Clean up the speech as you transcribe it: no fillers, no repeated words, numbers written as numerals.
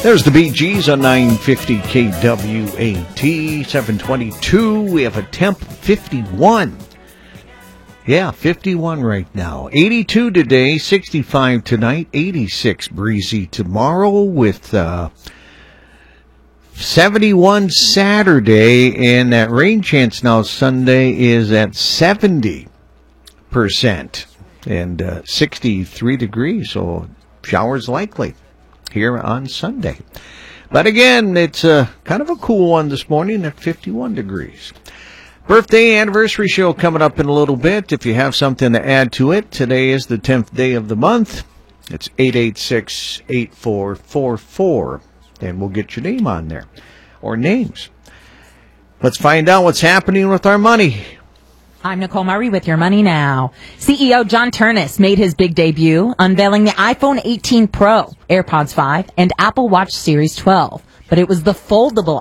There's the Bee Gees on 950 KWAT, 722. We have a temp 51. Yeah, 51 right now. 82 today, 65 tonight, 86 breezy tomorrow with 71 Saturday, and that rain chance now Sunday is at 70%, and 63 degrees, so showers likely here on Sunday. But again, it's kind of a cool one this morning at 51 degrees. Birthday anniversary show coming up in a little bit. If you have something to add to it, today is the 10th day of the month. It's 886-8444, and we'll get your name on there, or names. Let's find out what's happening with our money. I'm Nicole Murray with Your Money Now. CEO John Ternus made his big debut, unveiling the iPhone 18 Pro, AirPods 5, and Apple Watch Series 12. But it was the foldable